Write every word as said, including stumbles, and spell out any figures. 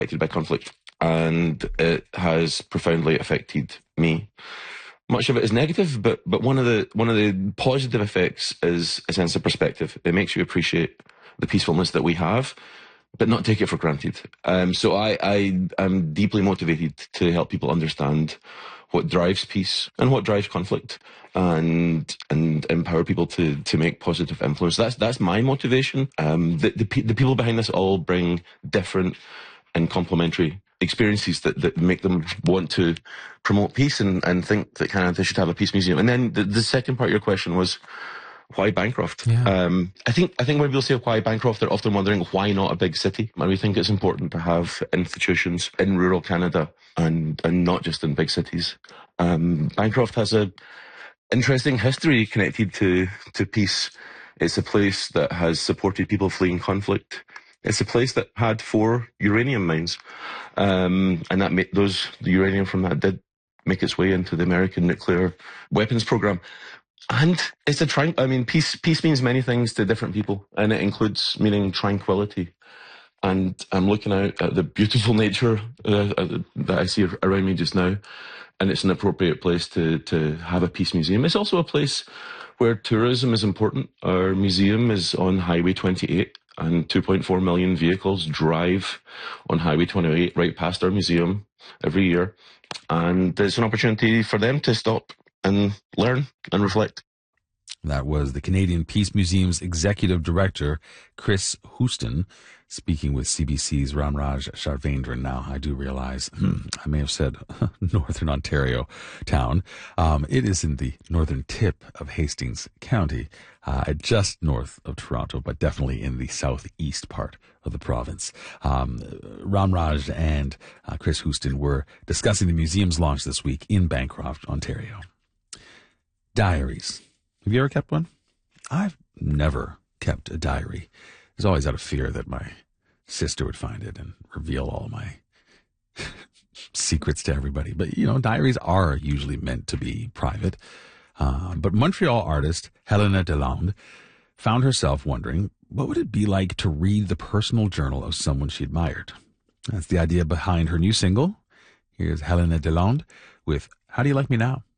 affected by conflict, and it has profoundly affected me. Much of it is negative, but but one of the one of the positive effects is a sense of perspective. It makes you appreciate the peacefulness that we have, but not take it for granted. Um, so I, I am deeply motivated to help people understand what drives peace and what drives conflict, and and empower people to to make positive influence. That's that's my motivation. Um, the, the the people behind this all bring different and complementary experiences that, that make them want to promote peace and, and think that Canada should have a peace museum. And then the, the second part of your question was, why Bancroft? Yeah. Um, I think I think when people say why Bancroft, they're often wondering why not a big city. And we think it's important to have institutions in rural Canada and and not just in big cities. Um, Bancroft has a interesting history connected to to peace. It's a place that has supported people fleeing conflict. It's a place that had four uranium mines, um, and that made those the uranium from that did make its way into the American nuclear weapons program. And it's a tran- I mean, peace. Peace means many things to different people, and it includes meaning tranquility. And I'm looking out at the beautiful nature uh, uh, that I see around me just now, and it's an appropriate place to to have a peace museum. It's also a place where tourism is important. Our museum is on Highway twenty-eight, and two point four million vehicles drive on Highway twenty-eight right past our museum every year. And it's an opportunity for them to stop and learn and reflect. That was the Canadian Peace Museum's Executive Director, Chris Houston, speaking with C B C's Ramraj Sharvendran. Now, I do realize hmm, I may have said Northern Ontario town. Um, it is in the northern tip of Hastings County, uh, just north of Toronto, but definitely in the southeast part of the province. Um, Ramraj and uh, Chris Houston were discussing the museum's launch this week in Bancroft, Ontario. Diaries. Have you ever kept one? I've never kept a diary. I was always out of fear that my sister would find it and reveal all my secrets to everybody. But, you know, diaries are usually meant to be private. Uh, but Montreal artist Helena Delalande found herself wondering, what would it be like to read the personal journal of someone she admired? That's the idea behind her new single. Here's Helena Delalande with How Do You Like Me Now?